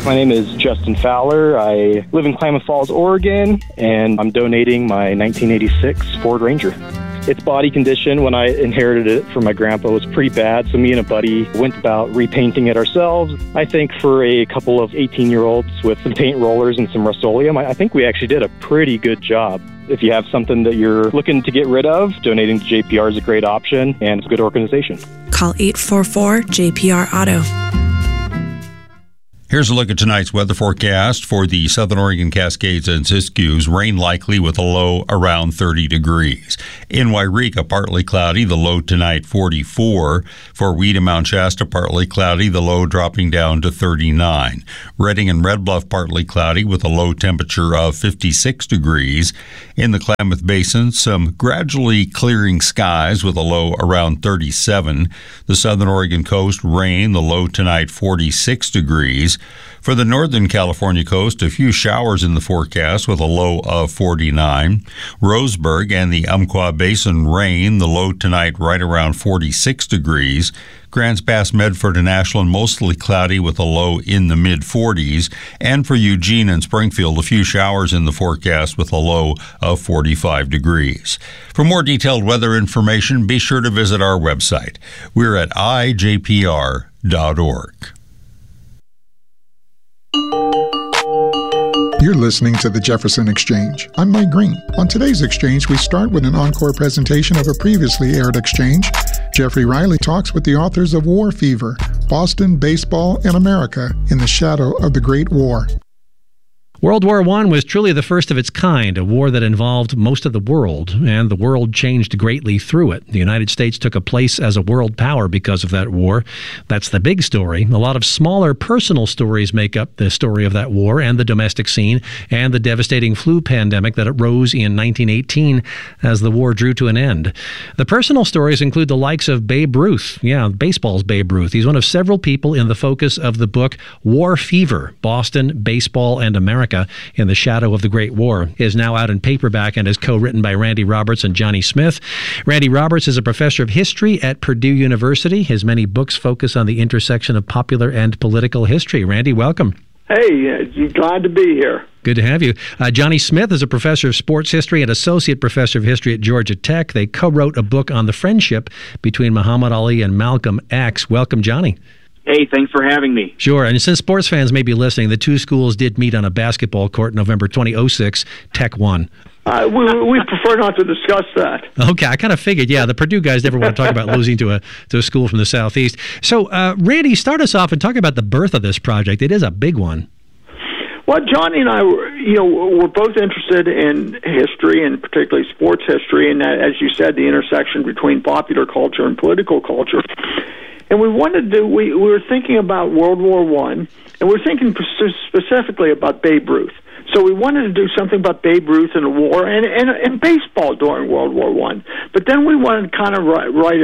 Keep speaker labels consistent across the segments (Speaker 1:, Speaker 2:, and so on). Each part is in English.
Speaker 1: My name is Justin Fowler. I live in Klamath Falls, Oregon, and I'm donating my 1986 Ford Ranger. Its body condition, when I inherited it from my grandpa, was pretty bad, so me and a buddy went about repainting it ourselves. I think for a couple of 18-year-olds with some paint rollers and some Rust-Oleum, I think we actually did a pretty good job. If you have something that you're looking to get rid of, donating to JPR is a great option, and it's a good organization.
Speaker 2: Call 844-JPR-AUTO.
Speaker 3: Here's a look at tonight's weather forecast for the Southern Oregon Cascades and Siskiyous. Rain likely with a low around 30 degrees. In Wairika, partly cloudy, the low tonight 44. For Weed and Mount Shasta, partly cloudy, the low dropping down to 39. Redding and Red Bluff, partly cloudy with a low temperature of 56 degrees. In the Klamath Basin, some gradually clearing skies with a low around 37. The Southern Oregon coast, rain, the low tonight 46 degrees. For the Northern California coast, a few showers in the forecast with a low of 49. Roseburg and the Umpqua Basin, rain, the low tonight right around 46 degrees. Grants Pass, Medford, and Ashland, mostly cloudy with a low in the mid-40s. And for Eugene and Springfield, a few showers in the forecast with a low of 45 degrees. For more detailed weather information, be sure to visit our website. We're at ijpr.org.
Speaker 4: You're listening to the Jefferson Exchange. I'm Mike Green. On today's Exchange, we start with an encore presentation of a previously aired exchange. Jeffrey Riley talks with the authors of War Fever, Boston, Baseball, and America in the Shadow of the Great War.
Speaker 5: World War I was truly the first of its kind, a war that involved most of the world, and the world changed greatly through it. The United States took a place as a world power because of that war. That's the big story. A lot of smaller personal stories make up the story of that war and the domestic scene and the devastating flu pandemic that arose in 1918 as the war drew to an end. The personal stories include the likes of Babe Ruth. Yeah, baseball's Babe Ruth. He's one of several people in the focus of the book War Fever, Boston, Baseball, and America in the Shadow of the Great War. It is now out in paperback and is co-written by Randy Roberts and Johnny Smith. Randy Roberts is a professor of history at Purdue University. His many books focus on the intersection of popular and political history. Randy, welcome.
Speaker 6: Hey, glad to be here.
Speaker 5: Good to have you. Johnny Smith is a professor of sports history and associate professor of history at Georgia Tech. They co-wrote a book on the friendship between Muhammad Ali and Malcolm X. Welcome, Johnny.
Speaker 7: Hey, thanks for having me.
Speaker 5: Sure. And since sports fans may be listening, the two schools did meet on a basketball court in November 2006. Tech won.
Speaker 6: We prefer not to discuss that.
Speaker 5: Okay, I kind of figured, the Purdue guys never want to talk about losing to a school from the Southeast. So, Randy, start us off and talk about the birth of this project. It is a big one.
Speaker 6: Well, Johnny and I, we're both interested in history, and particularly sports history, and as you said, the intersection between popular culture and political culture. And we were thinking about World War I, and we were thinking specifically about Babe Ruth. So we wanted to do something about Babe Ruth and the war and baseball during World War I. But then we wanted to kind of write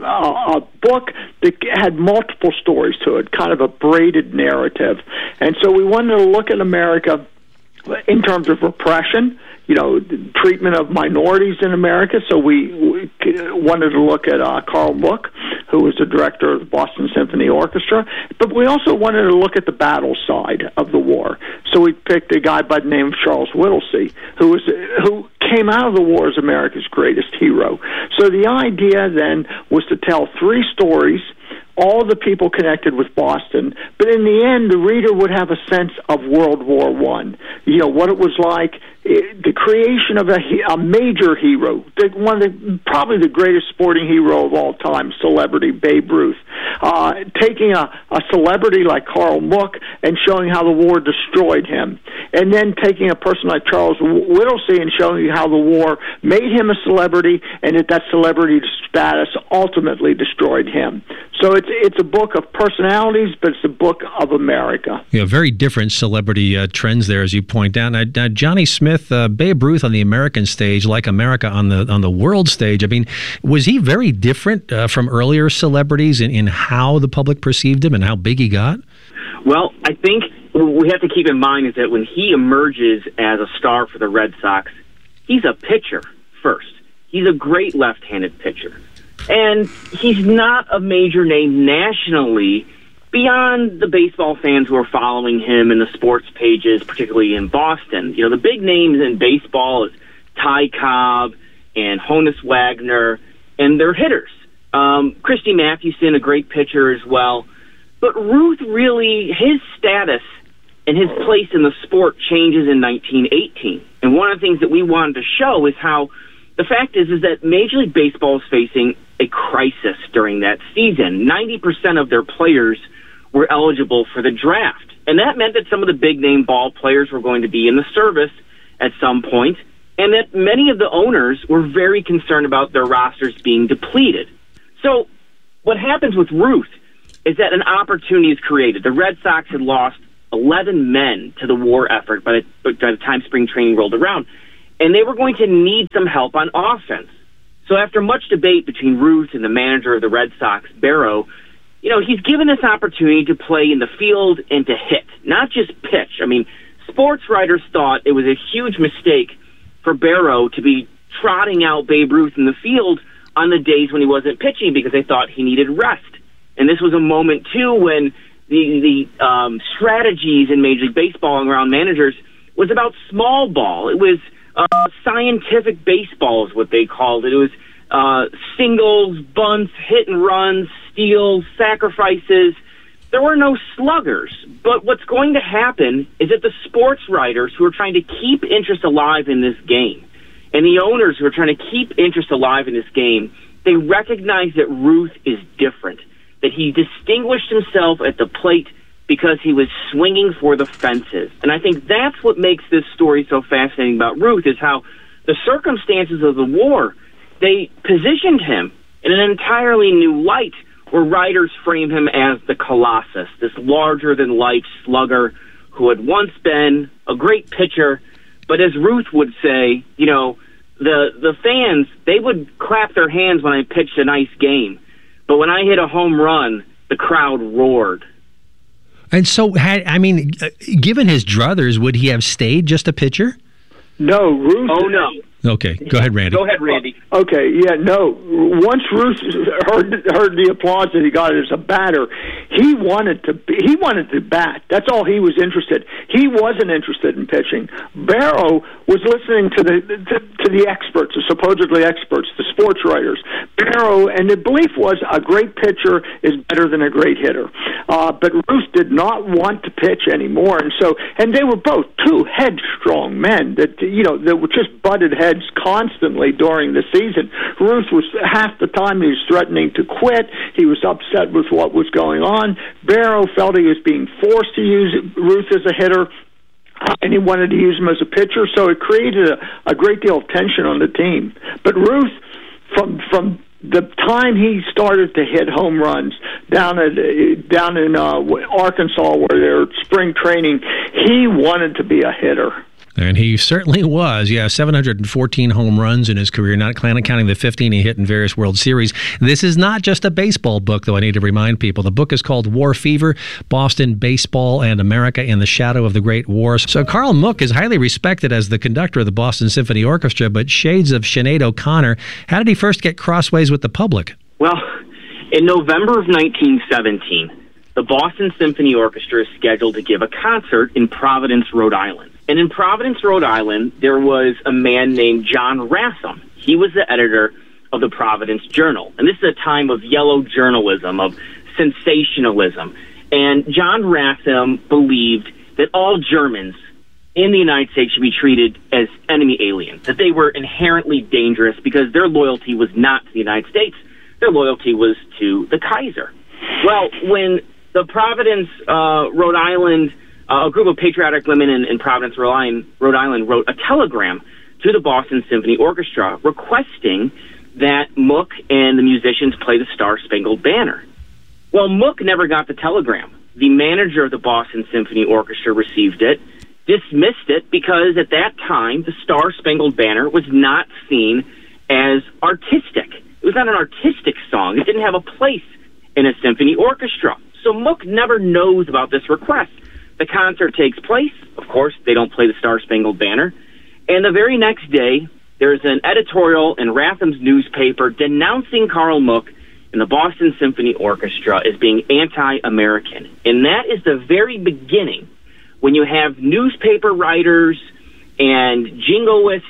Speaker 6: a book that had multiple stories to it, kind of a braided narrative. And so we wanted to look at America in terms of repression, treatment of minorities in America. So we wanted to look at Carl Mook, who was the director of the Boston Symphony Orchestra. But we also wanted to look at the battle side of the war. So we picked a guy by the name of Charles Whittlesey, who came out of the war as America's greatest hero. So the idea then was to tell three stories, all the people connected with Boston, but in the end, the reader would have a sense of World War I. What it was like, the creation of a major hero, probably the greatest sporting hero of all time, celebrity Babe Ruth, taking a celebrity like Carl Mook and showing how the war destroyed him, and then taking a person like Charles Whittlesey and showing you how the war made him a celebrity, and that celebrity status ultimately destroyed him. So it's a book of personalities, but it's a book of America.
Speaker 5: Very different celebrity trends there, as you point out. Now, Johnny Smith, Babe Ruth on the American stage, like America on the world stage. I mean, was he very different from earlier celebrities in how the public perceived him and how big he got?
Speaker 7: Well, I think what we have to keep in mind is that when he emerges as a star for the Red Sox, he's a pitcher first. He's a great left-handed pitcher. And he's not a major name nationally beyond the baseball fans who are following him in the sports pages, particularly in Boston, the big names in baseball is Ty Cobb and Honus Wagner, and they're hitters. Christy Mathewson, a great pitcher as well. But Ruth really, his status and his place in the sport changes in 1918. And one of the things that we wanted to show is how the fact is that Major League Baseball is facing a crisis during that season. 90% of their players were eligible for the draft. And that meant that some of the big-name ball players were going to be in the service at some point, and that many of the owners were very concerned about their rosters being depleted. So what happens with Ruth is that an opportunity is created. The Red Sox had lost 11 men to the war effort by the time spring training rolled around, and they were going to need some help on offense. So after much debate between Ruth and the manager of the Red Sox, Barrow, he's given this opportunity to play in the field and to hit, not just pitch. I mean, sports writers thought it was a huge mistake for Barrow to be trotting out Babe Ruth in the field on the days when he wasn't pitching because they thought he needed rest. And this was a moment, too, when the strategies in Major League Baseball and around managers was about small ball. It was scientific baseball is what they called it. It was singles, bunts, hit and runs, steals, sacrifices. There were no sluggers. But what's going to happen is that the sports writers who are trying to keep interest alive in this game and the owners who are trying to keep interest alive in this game, they recognize that Ruth is different, that he distinguished himself at the plate because he was swinging for the fences. And I think that's what makes this story so fascinating about Ruth, is how the circumstances of the war, they positioned him in an entirely new light, where writers frame him as the Colossus, this larger-than-life slugger who had once been a great pitcher. But as Ruth would say, the fans, they would clap their hands when I pitched a nice game. But when I hit a home run, the crowd roared.
Speaker 5: And so, given his druthers, would he have stayed just a pitcher?
Speaker 6: No, Ruth.
Speaker 7: Oh, no.
Speaker 5: Okay, go ahead, Randy.
Speaker 7: Go ahead, Randy.
Speaker 6: Okay, yeah, no. Once Ruth heard the applause that he got as a batter, he wanted to bat. That's all he was interested. He wasn't interested in pitching. Barrow was listening to the experts, the supposedly experts, the sports writers. Barrow, and the belief was a great pitcher is better than a great hitter. But Ruth did not want to pitch anymore, and they were both two headstrong men that were just butted heads constantly during the season. Ruth was, half the time he was threatening to quit. He was upset with what was going on. Barrow felt he was being forced to use Ruth as a hitter, and he wanted to use him as a pitcher, so it created a great deal of tension on the team. But Ruth, from the time he started to hit home runs down in Arkansas, where they're spring training, he wanted to be a hitter.
Speaker 5: And he certainly was. 714 home runs in his career, not counting the 15 he hit in various World Series. This is not just a baseball book, though, I need to remind people. The book is called War Fever, Boston, Baseball, and America in the Shadow of the Great War. So Carl Mook is highly respected as the conductor of the Boston Symphony Orchestra, but shades of Sinead O'Connor. How did he first get crossways with the public?
Speaker 7: Well, in November of 1917, the Boston Symphony Orchestra is scheduled to give a concert in Providence, Rhode Island. And in Providence, Rhode Island, there was a man named John Ratham. He was the editor of the Providence Journal. And this is a time of yellow journalism, of sensationalism. And John Ratham believed that all Germans in the United States should be treated as enemy aliens, that they were inherently dangerous because their loyalty was not to the United States. Their loyalty was to the Kaiser. Well, when the Providence, Rhode Island, a group of patriotic women in Providence, Rhode Island, wrote a telegram to the Boston Symphony Orchestra requesting that Mook and the musicians play the Star-Spangled Banner. Well, Mook never got the telegram. The manager of the Boston Symphony Orchestra received it, dismissed it, because at that time, the Star-Spangled Banner was not seen as artistic. It was not an artistic song. It didn't have a place in a symphony orchestra. So Mook never knows about this request. The concert takes place. Of course, they don't play the Star-Spangled Banner. And the very next day, there's an editorial in Ratham's newspaper denouncing Carl Mook and the Boston Symphony Orchestra as being anti-American. And that is the very beginning when you have newspaper writers and jingoists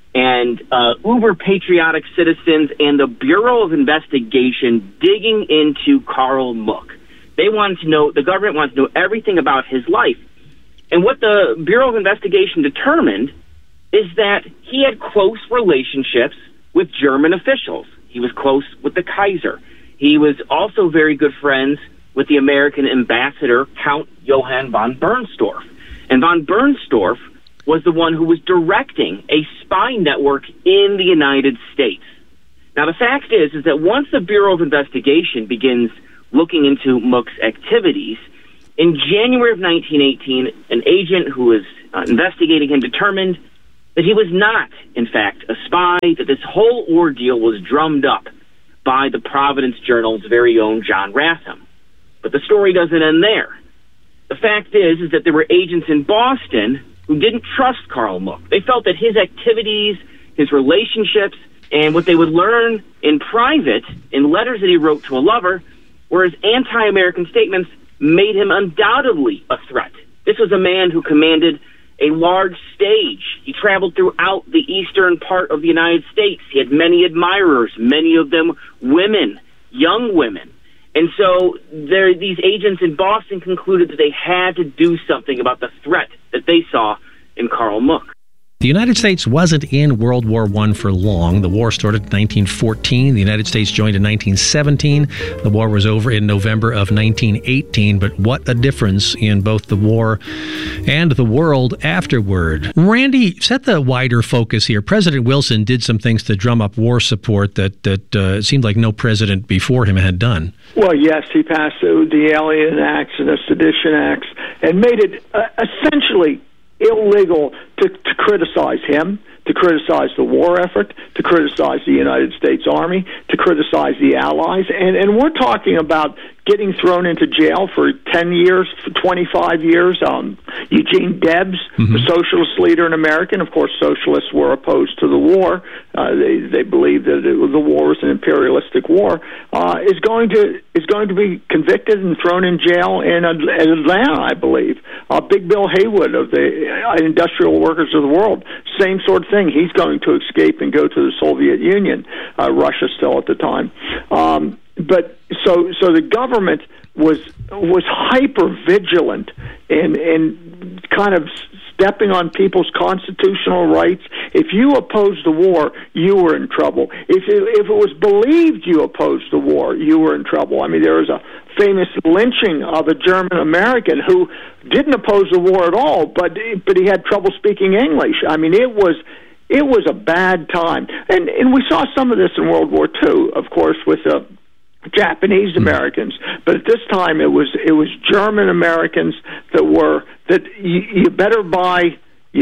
Speaker 7: and uber-patriotic citizens and the Bureau of Investigation digging into Karl Muck. They wanted to know, the government wanted to know everything about his life. And what the Bureau of Investigation determined is that he had close relationships with German officials. He was close with the Kaiser. He was also very good friends with the American ambassador, Count Johann von Bernstorff. And von Bernstorff was the one who was directing a spy network in the United States. Now, the fact is that once the Bureau of Investigation begins looking into Muck's activities, in January of 1918, an agent who was investigating him determined that he was not, in fact, a spy, that this whole ordeal was drummed up by the Providence Journal's very own John Ratham. But the story doesn't end there. The fact is that there were agents in Boston who didn't trust Karl Muck. They felt that his activities, his relationships, and what they would learn in private, in letters that he wrote to a lover, were his anti-American statements made him undoubtedly a threat. This was a man who commanded a large stage. He traveled throughout the eastern part of the United States. He had many admirers, many of them women, young women. And so these agents in Boston concluded that they had to do something about the threat that they saw in Karl Muck.
Speaker 5: The United States wasn't in World War I for long. The war started in 1914. The United States joined in 1917. The war was over in November of 1918. But what a difference in both the war and the world afterward. Randy, set the wider focus here. President Wilson did some things to drum up war support that it seemed like no president before him had done.
Speaker 6: Well, yes, he passed the Alien Acts and the Sedition Acts and made it essentially illegal to criticize him, to criticize the war effort, to criticize the United States Army, to criticize the Allies. And we're talking about getting thrown into jail for 10 years, for 25 years. Eugene Debs, the socialist leader in America, and of course socialists were opposed to the war. They believed that the war was an imperialistic war. Is going to be convicted and thrown in jail in Atlanta, I believe. Big Bill Haywood of the Industrial Workers of the World, same sort of thing. He's going to escape and go to the Soviet Union, Russia still at the time. But so the government was hyper vigilant in kind of stepping on people's constitutional rights. If you opposed the war, you were in trouble. If it was believed you opposed the war, you were in trouble. I mean, there was a famous lynching of a German American who didn't oppose the war at all, but he had trouble speaking English. I mean, it was a bad time, and we saw some of this in World War II, of course, with Japanese Americans, but at this time it was German Americans that you better buy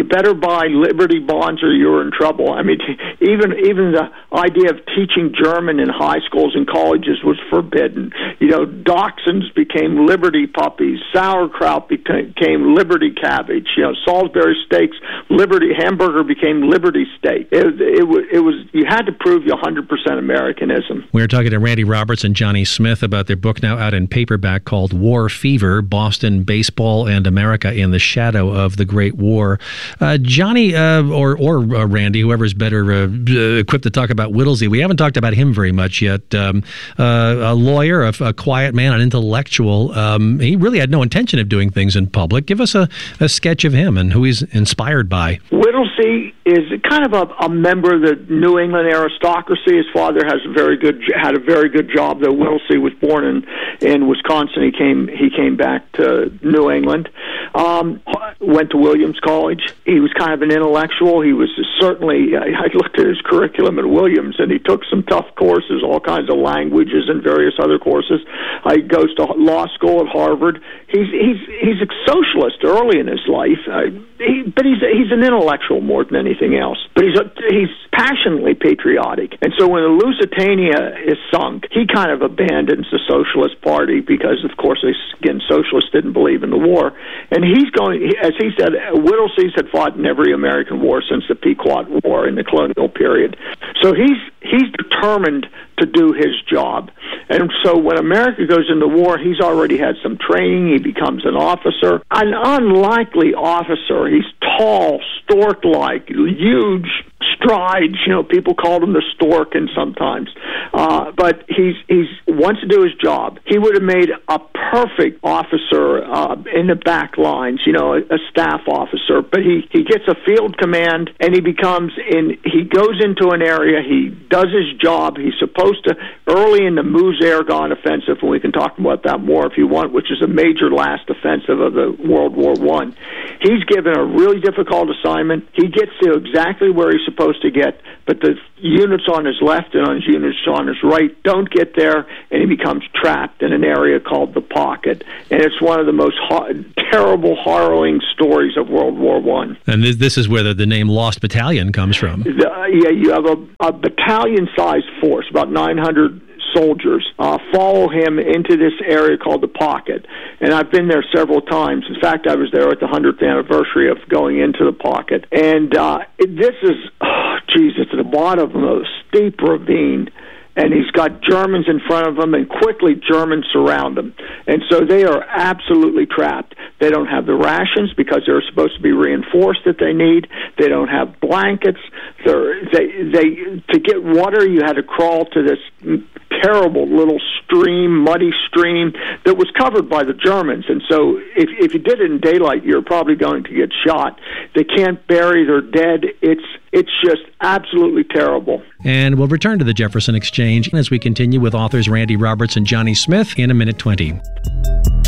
Speaker 6: Liberty bonds or you're in trouble. I mean, even the idea of teaching German in high schools and colleges was forbidden. You know, dachshunds became Liberty puppies. Sauerkraut became Liberty cabbage. You know, Salisbury steaks, Liberty hamburger became Liberty steak. It was you had to prove you 100% Americanism.
Speaker 5: We're talking to Randy Roberts and Johnny Smith about their book now out in paperback called War Fever: Boston, Baseball, and America in the Shadow of the Great War. Johnny or Randy, whoever's better equipped to talk about Whittlesey. We haven't talked about him very much yet. A lawyer, a quiet man, an intellectual. He really had no intention of doing things in public. Give us a sketch of him and who he's inspired by.
Speaker 6: Whittlesey is kind of a member of the New England aristocracy. His father had a very good job, though. Whittlesey was born in Wisconsin. He came back to New England. Went to Williams College. He was kind of an intellectual. He was certainly, I looked at his curriculum at Williams, and he took some tough courses, all kinds of languages and various other courses. He goes to law school at Harvard. He's a socialist early in his life, but he's an intellectual more than anything else. But he's passionately patriotic. And so when the Lusitania is sunk, he kind of abandons the Socialist Party because, of course, again, socialists didn't believe in the war. And he's going, as he said, Whittlesey had fought in every American war since the Pequot War in the colonial period. So he's determined determined to do his job. And so when America goes into war, he's already had some training. He becomes an officer, an unlikely officer. He's tall, stork-like, huge strides. People called him the Storkin sometimes. But he's wants to do his job. He would have made a perfect officer in the back lines, a staff officer. But he gets a field command, and he goes into an area. He does his job. He's supposed to, early in the Meuse-Argonne offensive, and we can talk about that more if you want, which is a major last offensive of the World War I. He's given a really difficult assignment. He gets to exactly where he's supposed to get, but the units on his left and his units on his right don't get there, and he becomes trapped in an area called the Pocket. And it's one of the most terrible, harrowing stories of World War I.
Speaker 5: And this is where the name Lost Battalion comes from.
Speaker 6: You have a battalion-sized force, about 900 soldiers, follow him into this area called the Pocket. And I've been there several times. In fact, I was there at the 100th anniversary of going into the Pocket. And this is, it's at the bottom of a steep ravine. And he's got Germans in front of him, and quickly Germans surround him. And so they are absolutely trapped. They don't have the rations because they're supposed to be reinforced that they need. They don't have blankets. To get water, you had to crawl to this terrible little stream, muddy stream that was covered by the Germans. And so if you did it in daylight, you're probably going to get shot. They can't bury their dead. It's just absolutely terrible.
Speaker 5: And we'll return to the Jefferson Exchange as we continue with authors Randy Roberts and Johnny Smith in a minute 20.